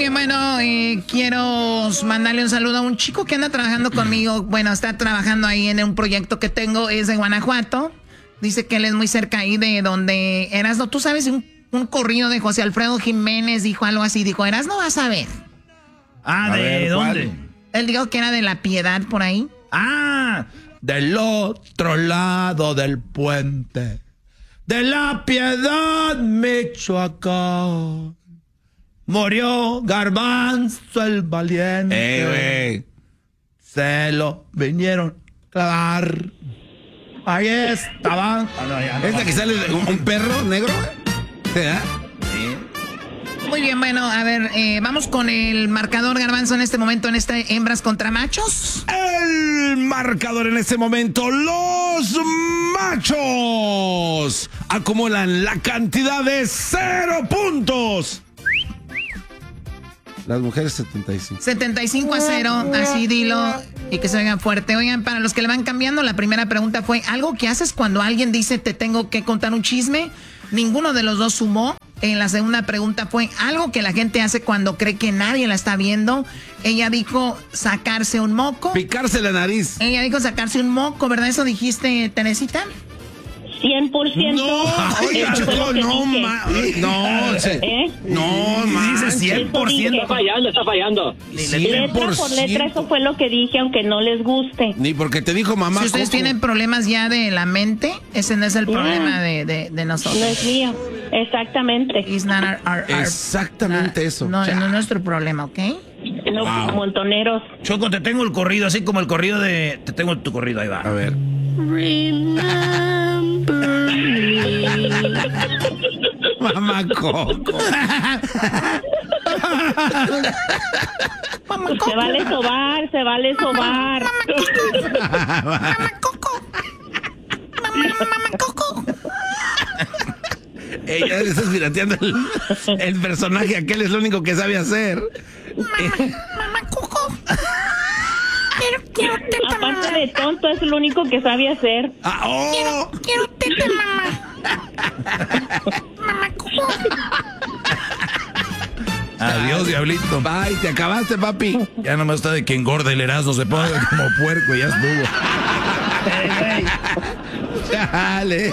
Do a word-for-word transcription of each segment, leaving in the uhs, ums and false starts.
bien, bueno, eh, quiero mandarle un saludo a un chico que anda trabajando conmigo. Bueno, está trabajando ahí en un proyecto que tengo, es de Guanajuato. Dice que él es muy cerca ahí de donde Erasno. Tú sabes, un, un corrido de José Alfredo Jiménez dijo algo así. Dijo, Erasno, vas a ver. Ah, a ¿de ver, dónde? ¿cuál? Él dijo que era de La Piedad, por ahí. Ah, del otro lado del puente, de La Piedad, Michoacán, murió Garbanzo el valiente. Eh, güey. Se lo vinieron a clavar. Ahí estaban. Ah, no, ya no. ¿Esta que sale de un, un perro negro? ¿Verdad? Muy bien, bueno, a ver, eh, vamos con el marcador, Garbanzo, en este momento, en este hembras contra machos. El marcador en este momento, los machos acumulan la cantidad de cero puntos. Las mujeres setenta y cinco. setenta y cinco a cero, así dilo, y que se oigan fuerte. Oigan, para los que le van cambiando, la primera pregunta fue, ¿algo que haces cuando alguien dice te tengo que contar un chisme? Ninguno de los dos sumó. En la segunda pregunta fue, ¿algo que la gente hace cuando cree que nadie la está viendo? Ella dijo sacarse un moco. Picarse la nariz. Ella dijo sacarse un moco, ¿verdad? ¿Eso dijiste, Teresita? cien por ciento. No, oye, Choco, no, ma, no, se, ¿Eh? no, Dice cien por ciento. Está fallando, está fallando. Letra por letra, eso fue lo que dije, aunque no les guste. Ni porque te dijo mamá. Si ustedes Coco. tienen problemas ya de la mente, ese no es el problema de, de, de nosotros. No es mío, exactamente. It's not our- our- our- Exactamente no, eso. No, Ya. no es nuestro problema, ¿ok? No, Wow. montoneros. Choco, te tengo el corrido, así como el corrido de... Te tengo tu corrido, ahí va. A ver. Mamá Coco. Se vale sobar, se vale sobar. Mamá Coco. Mamá, mamá Coco. Ella está pirateando el, el personaje, aquel es lo único que sabe hacer. Mamá Coco. Quiero, quiero teta, mamá. Aparte de tonto, es lo único que sabe hacer. Ah, oh. Quiero teta, mamá. Mamá Coco. Adiós, diablito. Bye, te acabaste, papi. Ya nomás está de que engorde el Erasmo, se ponga como puerco y ya estuvo. Dale.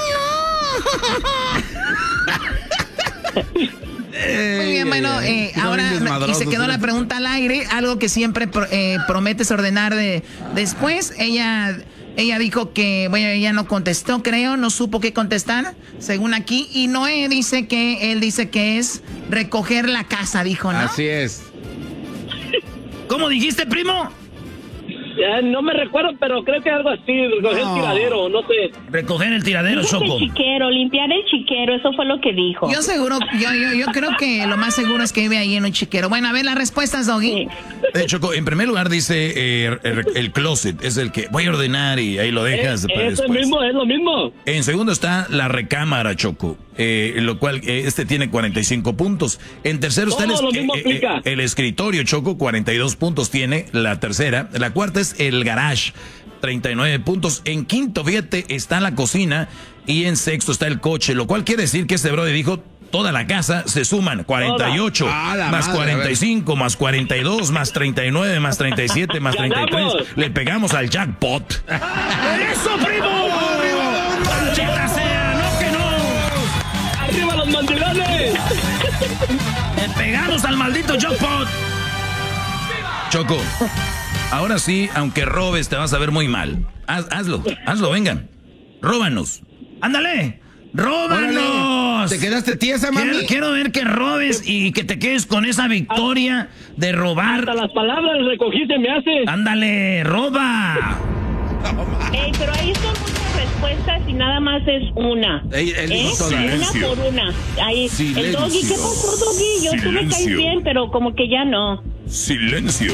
Muy bien, bueno, eh, ahora y se quedó la pregunta al aire, algo que siempre pro- eh, prometes ordenar de, después. Ella, ella dijo que, bueno, ella no contestó, creo, no supo qué contestar, según aquí. Y Noé dice que, él dice que es recoger la casa, dijo, ¿no? Así es. ¿Cómo dijiste, primo? Ya, no me recuerdo, pero creo que algo así, recoger No. el tiradero, no sé. Recoger el tiradero, Dijo que Choco. el chiquero, limpiar el chiquero, eso fue lo que dijo. Yo seguro, yo, yo, yo creo que lo más seguro es que vive ahí en un chiquero. Bueno, a ver las respuestas, Doggy. Sí. Eh, Choco, en primer lugar dice eh, el, el closet, es el que voy a ordenar y ahí lo dejas para Es el después. mismo, es lo mismo. En segundo está la recámara, Choco, eh, lo cual eh, este tiene cuarenta y cinco puntos. En tercero está el, Todo lo mismo eh, aplica. eh, el escritorio, Choco, cuarenta y dos puntos tiene la tercera. La cuarta es el garage, treinta y nueve puntos. En quinto, fíjate, está la cocina y en sexto está el coche, lo cual quiere decir que este brother dijo toda la casa se suman cuarenta y ocho, Ah, la más madre, cuarenta y cinco, más cuarenta y dos, más treinta y nueve, más treinta y siete, más treinta y tres. ¡Ganamos! Le pegamos al jackpot. ¡Eso, primo! ¡Maldita sea! ¡No que no! ¡Arriba los mandilones! Le pegamos al maldito jackpot. Choco, ahora sí, aunque robes, te vas a ver muy mal. Haz- hazlo, hazlo, vengan. Róbanos. ¡Ándale! ¡Róbanos! ¿Te quedaste tiesa, mami? Quiero, quiero ver que robes y que te quedes con esa victoria de robar. Hasta las palabras recogiste me hace. ¡Ándale, roba! Ey, pero ahí son muchas respuestas y nada más es una. Él- él dijo ¿Eh? todas. Una Silencio. por una. Ahí, el Silencio. Doggy, ¿qué pasó, Doggy? Yo tú me caes Silencio. bien, pero como que ya no. ¡Silencio!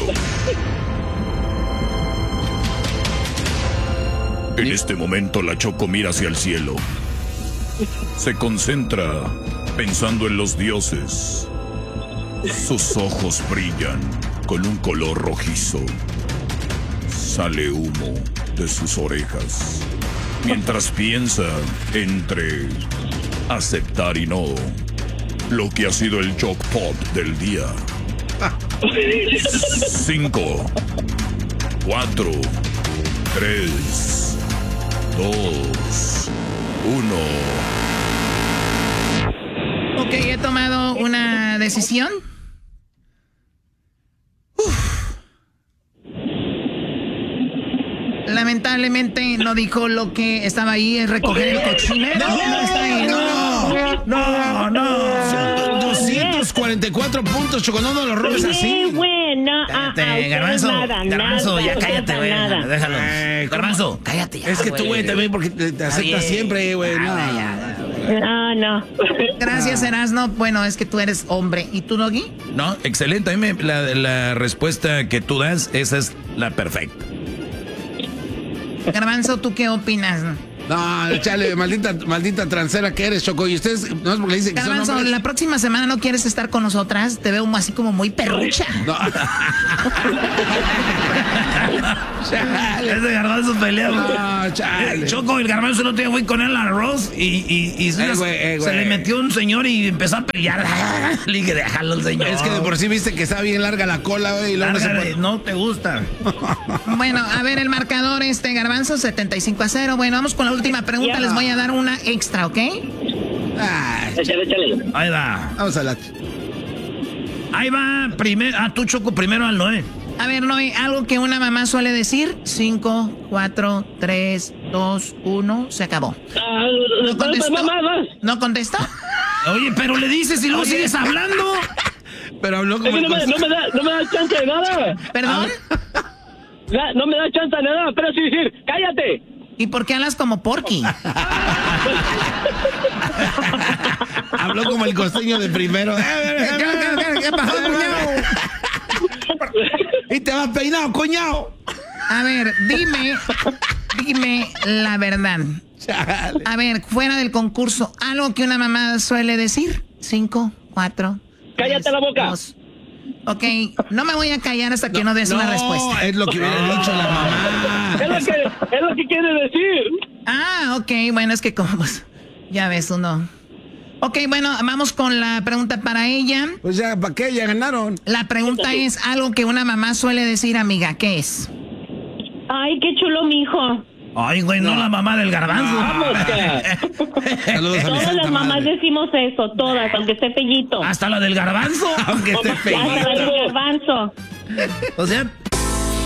En este momento la Choco mira hacia el cielo. Se concentra pensando en los dioses. Sus ojos brillan con un color rojizo. Sale humo de sus orejas. Mientras piensa entre aceptar y no lo que ha sido el jackpot del día. Cinco, cuatro, tres, dos, uno. Ok, he tomado una decisión. Uf. Lamentablemente no dijo lo que estaba ahí, es recoger el cochinero. No, no está ahí, no, no, no. doscientos cuarenta y cuatro puntos, Choco, no, no lo robes así. Bueno, ah, Cállate, ah, Garbanzo, nada, Garbanzo, nada, ya ustedes cállate, nada, güey, nada. déjalo. Eh, ¿cómo? Garbanzo, cállate ya, Es que tú, güey, también porque te, te aceptas bien. siempre, güey. No. Ah, ya, No, no. Gracias, Erasno. Bueno, es que tú eres hombre. ¿Y tú, Doggy? No, excelente. A mí me- la, la respuesta que tú das, esa es la perfecta. Garbanzo, ¿tú qué opinas? No, chale, maldita, maldita transera que eres, Choco. Y ustedes, no es porque le dicen que son Garbanzo, hombres. la próxima semana no quieres estar con nosotras. Te veo así como muy perrucha. No. Chale. Ese Garbanzo pelea, güey. No, chale. Eh, Choco, el Garbanzo no te fui con él al arroz y, y, y se, Eh, güey, eh, se güey. le metió un señor y empezó a pelear. Le dije, déjalo al señor. Es que de por sí viste que está bien larga la cola, güey. Y luego no se Lárgale, puede- no te gusta. Bueno, a ver, el marcador este Garbanzo, setenta y cinco a cero. Bueno, vamos con la última pregunta. Ya. Les voy a dar una extra, ¿ok? Ay, Échale, échale. Ahí va. vamos a la... Ahí va. Primero, ah, tú, Choco, primero al Noé. A ver, Noé, algo que una mamá suele decir. Cinco, cuatro, tres, dos, uno. Se acabó. Ah, ¿No contestó? más, más, más. ¿No contestó? Oye, pero le dices y luego sigues hablando. Pero habló Es como que el no, me, cos- no, me da, no me da chance de nada. ¿Perdón? Na- No me da chance de nada, pero sí decir, cállate. ¿Y por qué hablas como Porky? Habló como el costeño de primero. Eh, eh, eh, ¿Qué, qué, qué, qué pasó, cuñado? Y te vas peinado, coñado. A ver, dime, dime la verdad. Chale. A ver, fuera del concurso, algo que una mamá suele decir. Cinco, cuatro. Cállate tres, la boca. dos. Ok, no me voy a callar hasta que no, des No, una respuesta. es lo que hubiera dicho la mamá. Es lo que, es lo que quiere decir. Ah, ok, bueno, es que como, pues, ya ves uno. Ok, bueno, vamos con la pregunta para ella. Pues ya, ¿para qué? Ya ganaron. La pregunta es algo que una mamá suele decir, amiga, ¿qué es? Ay, qué chulo, mijo. Ay, güey, no, la mamá del Garbanzo. Vamos, ya. Saludos a mi Todas santa las mamás madre. decimos eso, todas, aunque esté fellito. Hasta la del Garbanzo. Aunque esté Hasta la del feíto. garbanzo. O sea,